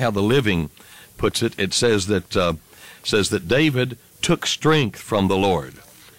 how the Living puts it. It says that David took strength from the Lord.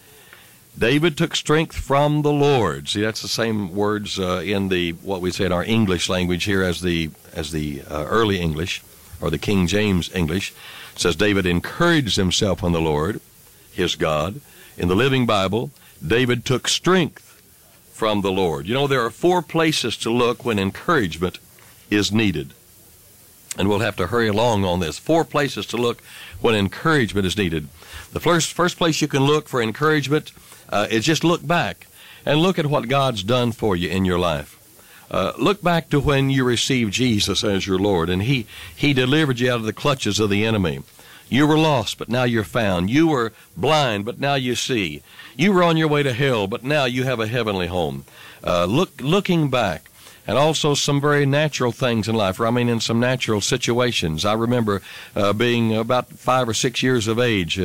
David took strength from the Lord. See, that's the same words in the what we say in our English language here as the early English, or the King James English. It says David encouraged himself on the Lord, his God. In the Living Bible, David took strength from the Lord. You know, there are 4 places to look when encouragement is needed. And we'll have to hurry along on this. 4 places to look when encouragement is needed. The first place you can look for encouragement is just look back and look at what God's done for you in your life. Look back to when you received Jesus as your Lord, and He delivered you out of the clutches of the enemy. You were lost, but now you're found. You were blind, but now you see. You were on your way to hell, but now you have a heavenly home. Looking back, and also some very natural things in life. In some natural situations. I remember being about 5 or 6 years of age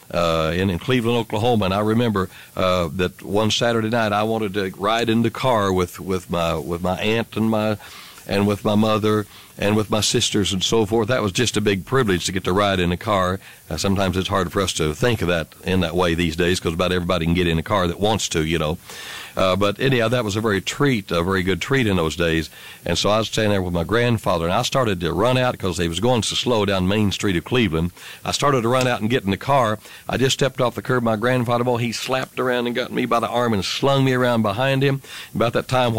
in Cleveland, Oklahoma, and I remember that one Saturday night I wanted to ride in the car with my aunt and with my mother and with my sisters and so forth. That was just a big privilege to get to ride in a car. Sometimes it's hard for us to think of that in that way these days, because about everybody can get in a car that wants to, you know. But anyhow, that was a very good treat in those days. And so I was standing there with my grandfather, and I started to run out because he was going so slow down Main Street of Cleveland. I started to run out and get in the car. I just stepped off the curb. My grandfather, he slapped around and got me by the arm and slung me around behind him. About that time,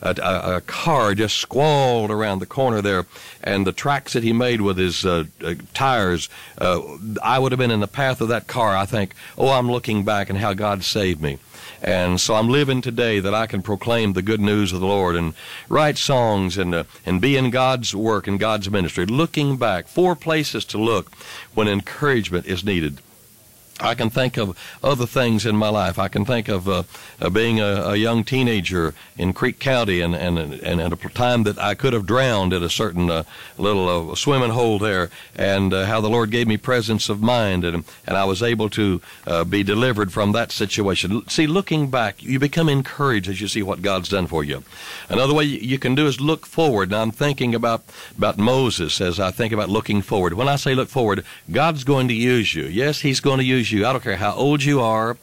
a car just squalled around the corner there, and the tracks that he made with his tires, I would have been in the path of that car. I think, I'm looking back and how God saved me. And so I'm living today that I can proclaim the good news of the Lord and write songs and be in God's work and God's ministry. Looking back, 4 places to look when encouragement is needed. I can think of other things in my life. I can think of being a young teenager in Creek County and at a time that I could have drowned at a certain little swimming hole there, and how the Lord gave me presence of mind, and I was able to be delivered from that situation. See, looking back, you become encouraged as you see what God's done for you. Another way you can do is look forward. Now, I'm thinking about Moses as I think about looking forward. When I say look forward, God's going to use you. Yes, He's going to use you. I don't care how old you are,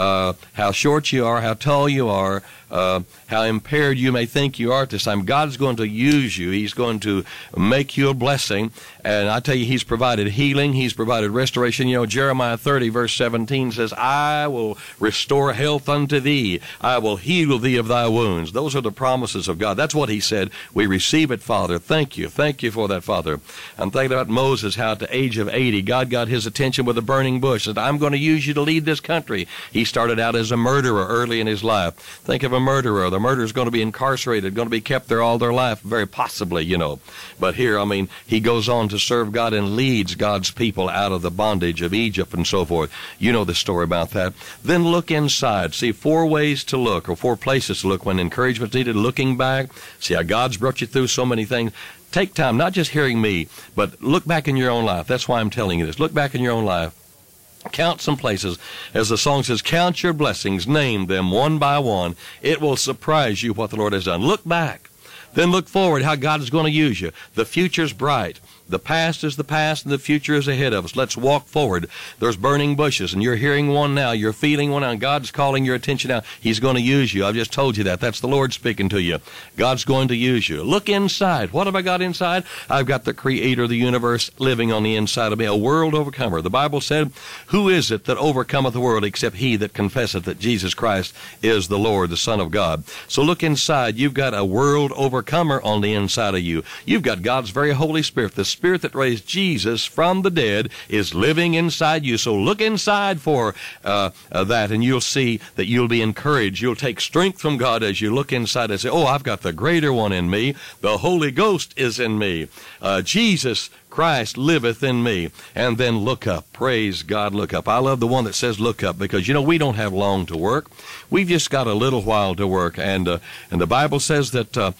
how short you are, how tall you are, how impaired you may think you are at this time. God's going to use you. He's going to make you a blessing. And I tell you, He's provided healing. He's provided restoration. You know, Jeremiah 30, verse 17 says, I will restore health unto thee. I will heal thee of thy wounds. Those are the promises of God. That's what He said. We receive it, Father. Thank you. Thank you for that, Father. I'm thinking about Moses, how at the age of 80, God got his attention with a burning bush. Said, I'm going to use you to lead this country. He started out as a murderer early in his life. Think of a murderer. The murderer is going to be incarcerated, going to be kept there all their life, very possibly, you know. But here, he goes on to serve God and leads God's people out of the bondage of Egypt and so forth. You know the story about that. Then look inside. See, 4 ways to look, or 4 places to look when encouragement's needed. Looking back. See how God's brought you through so many things. Take time, not just hearing me, but look back in your own life. That's why I'm telling you this. Look back in your own life. Count some places. As the song says, count your blessings, name them one by one. It will surprise you what the Lord has done. Look back. Then look forward, how God is going to use you. The future's bright. The past is the past, and the future is ahead of us. Let's walk forward. There's burning bushes, and you're hearing one now. You're feeling one now, and God's calling your attention now. He's going to use you. I've just told you that. That's the Lord speaking to you. God's going to use you. Look inside. What have I got inside? I've got the Creator of the universe living on the inside of me, a world overcomer. The Bible said, who is it that overcometh the world except he that confesseth that Jesus Christ is the Lord, the Son of God? So look inside. You've got a world overcomer on the inside of you. You've got God's very Holy Spirit, the Spirit that raised Jesus from the dead is living inside you. So look inside for that, and you'll see that you'll be encouraged. You'll take strength from God as you look inside and say, I've got the greater one in me. The Holy Ghost is in me. Jesus Christ liveth in me. And then look up. Praise God, look up. I love the one that says look up, because, we don't have long to work. We've just got a little while to work. And the Bible says that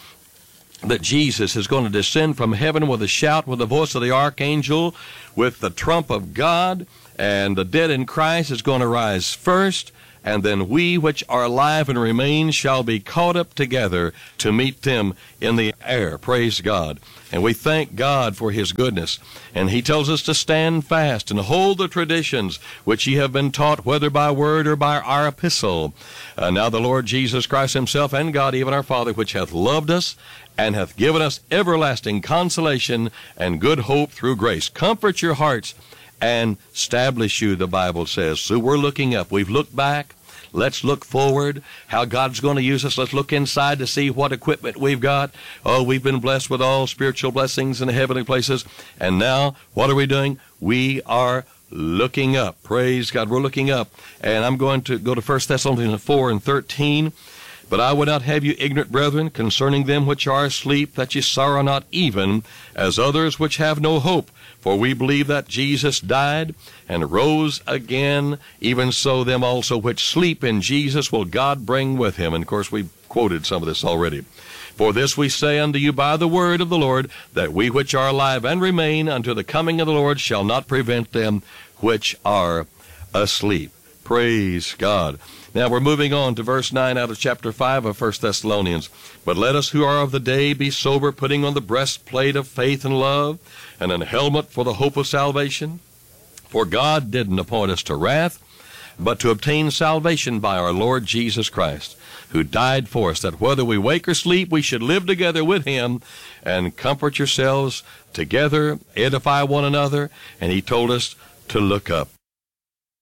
Jesus is going to descend from heaven with a shout, with the voice of the archangel, with the trump of God, and the dead in Christ is going to rise first, and then we which are alive and remain shall be caught up together to meet them in the air. Praise God. And we thank God for his goodness. And he tells us to stand fast and hold the traditions which ye have been taught, whether by word or by our epistle. Now the Lord Jesus Christ himself and God, even our Father, which hath loved us and hath given us everlasting consolation and good hope through grace, comfort your hearts and establish you, the Bible says. So we're looking up. We've looked back. Let's look forward, how God's going to use us. Let's look inside to see what equipment we've got. Oh, we've been blessed with all spiritual blessings in the heavenly places. And now, what are we doing? We are looking up. Praise God, we're looking up. And I'm going to go to 1 Thessalonians 4 and 13. But I would not have you ignorant, brethren, concerning them which are asleep, that ye sorrow not even as others which have no hope. For we believe that Jesus died and rose again, even so them also which sleep in Jesus will God bring with him. And of course we've quoted some of this already. For this we say unto you by the word of the Lord, that we which are alive and remain unto the coming of the Lord shall not prevent them which are asleep. Praise God. Now we're moving on to verse 9 out of chapter 5 of 1 Thessalonians. But let us who are of the day be sober, putting on the breastplate of faith and love, and an helmet for the hope of salvation. For God didn't appoint us to wrath, but to obtain salvation by our Lord Jesus Christ, who died for us, that whether we wake or sleep, we should live together with him. And comfort yourselves together, edify one another. And he told us to look up.